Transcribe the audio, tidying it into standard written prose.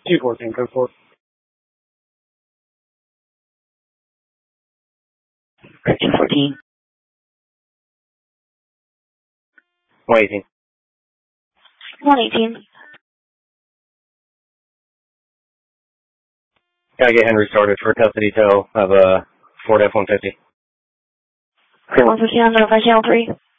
G14, code 4. 214. 118. 118. Gotta get Henry started for custody tow of Ford F-150. Ford 150 on 05 Channel 3.